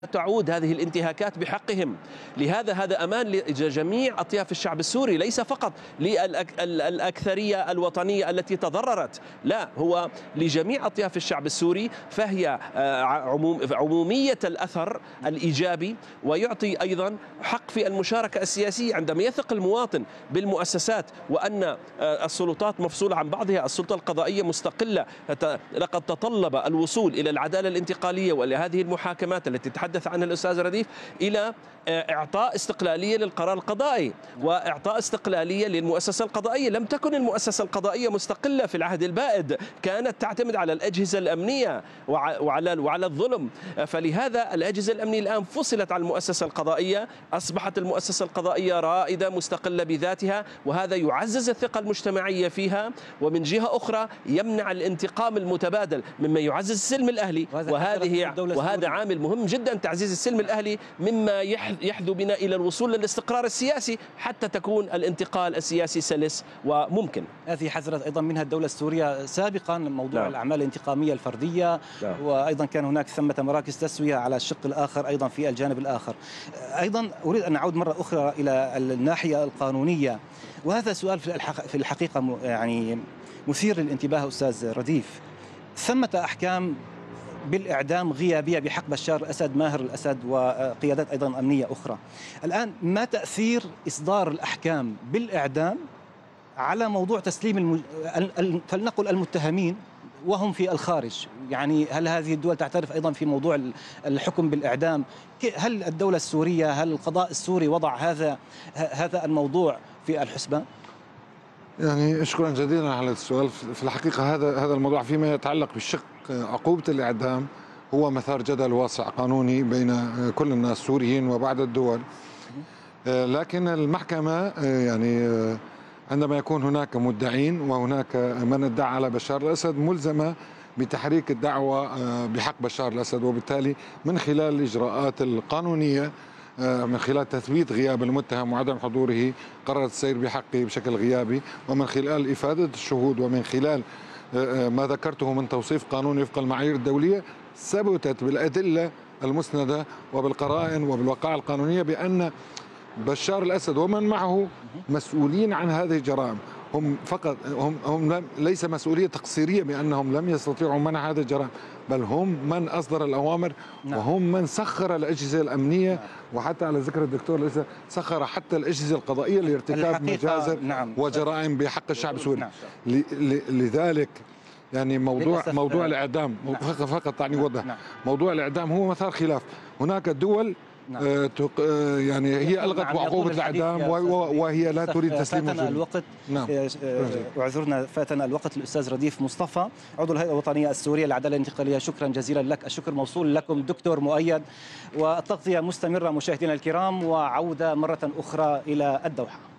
تعود هذه الانتهاكات بحقهم. لهذا هذا أمان لجميع أطياف الشعب السوري، ليس فقط للأكثرية الوطنية التي تضررت، لا، هو لجميع أطياف الشعب السوري. فهي عمومية الأثر الإيجابي، ويعطي أيضا حق في المشاركة السياسية عندما يثق المواطن بالمؤسسات وأن السلطات مفصولة عن بعضها. السلطة القضائية مستقلة، لقد تطلب الوصول إلى العدالة الانتقالية وإلى هذه المحاكمات التي تحدث عنها الأستاذ رديف إلى إعطاء استقلالية للقرار القضائي وإعطاء استقلالية للمؤسسة القضائية. لم تكن المؤسسة القضائية مستقلة في العهد البائد، كانت تعتمد على الأجهزة الأمنية وعلى الظلم. فلهذا الأجهزة الأمنية الآن فصلت عن المؤسسة القضائية، أصبحت المؤسسة القضائية رائدة مستقلة بذاتها، وهذا يعزز الثقة المجتمعية فيها، ومن جهة أخرى يمنع الانتقام المتبادل مما يعزز السلم الأهلي. وهذا عامل مهم جدا، تعزيز السلم الأهلي، مما يحذو بنا إلى الوصول للاستقرار السياسي حتى تكون الانتقال السياسي سلس وممكن. هذه حذرت أيضا منها الدولة السورية سابقا، موضوع الأعمال الانتقامية الفردية، وأيضا كان هناك ثمة مراكز تسوية على الشق الآخر أيضا في الجانب الآخر. أيضا أريد أن أعود مرة أخرى إلى الناحية القانونية، وهذا سؤال في الحقيقة يعني مثير للانتباه أستاذ رديف. ثمة أحكام بالإعدام غيابية بحق بشار الأسد، ماهر الأسد، وقيادات أيضا أمنية أخرى. الآن ما تأثير إصدار الأحكام بالإعدام على موضوع تسليم فلنقل المتهمين وهم في الخارج؟ يعني هل هذه الدول تعترف أيضا في موضوع الحكم بالإعدام؟ هل الدولة السورية، هل القضاء السوري وضع هذا الموضوع في الحسبان؟ يعني شكرا جزيلا على السؤال. في الحقيقة هذا الموضوع فيما يتعلق بالشق عقوبة الإعدام هو مثار جدل واسع قانوني بين كل الناس السوريين وبعض الدول، لكن المحكمة يعني عندما يكون هناك مدعين وهناك من ادعى على بشار الأسد ملزمة بتحريك الدعوة بحق بشار الأسد، وبالتالي من خلال الإجراءات القانونية، من خلال تثبيت غياب المتهم وعدم حضوره، قررت السير بحقه بشكل غيابي، ومن خلال إفادة الشهود ومن خلال ما ذكرته من توصيف قانوني وفق المعايير الدولية، ثبتت بالأدلة المسندة وبالقرائن وبالوقائع القانونية بأن بشار الأسد ومن معه مسؤولين عن هذه الجرائم. هم فقط ليس مسؤولية تقصيرية بأنهم لم يستطيعوا منع هذه الجرائم، بل هم من أصدر الأوامر وهم من سخر الأجهزة الأمنية، وحتى على ذكر الدكتور ليس سخر حتى الأجهزة القضائية لارتكاب مجازر وجرائم بحق الشعب السوري. لذلك يعني موضوع الإعدام فقط يعني وضح موضوع الإعدام هو مثار خلاف. هناك دول يعني هي ألغت عقوبة الإعدام وهي لا تريد تسليم فاتنا الوقت. اعذرنا فاتنا الوقت. الأستاذ رديف مصطفى، عضو الهيئة الوطنية السورية للعدالة الانتقالية، شكرا جزيلا لك. الشكر موصول لكم دكتور مؤيد، والتغطية مستمرة مشاهدينا الكرام، وعودة مرة أخرى إلى الدوحة.